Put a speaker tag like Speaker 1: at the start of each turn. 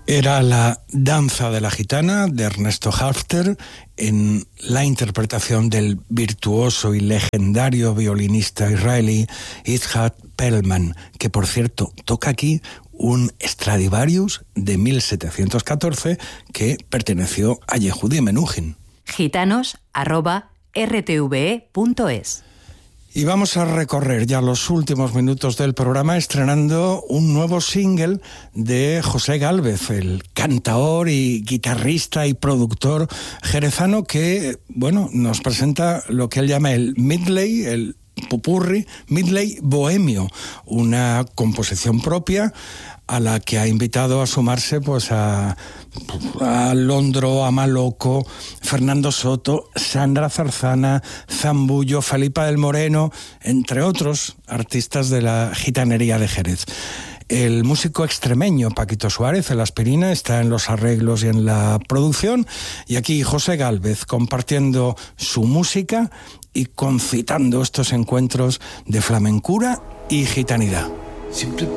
Speaker 1: Era la danza de la gitana de Ernesto Halffter en la interpretación del virtuoso y legendario violinista israelí Itzhak Perlman, que por cierto toca aquí un Stradivarius de 1714 que perteneció a Yehudi Menuhin.
Speaker 2: gitanos@rtve.es.
Speaker 1: Y vamos a recorrer ya los últimos minutos del programa estrenando un nuevo single de José Gálvez, el cantaor y guitarrista y productor jerezano que, nos presenta lo que él llama el medley, el popurrí, medley bohemio, una composición propia a la que ha invitado a sumarse a Londro, a Maloco, Fernando Soto, Sandra Zarzana, Zambullo, Felipa del Moreno, entre otros artistas de la gitanería de Jerez. El músico extremeño Paquito Suárez, el Aspirina, está en los arreglos y en la producción, y aquí José Gálvez compartiendo su música y concitando estos encuentros de flamencura y gitanidad.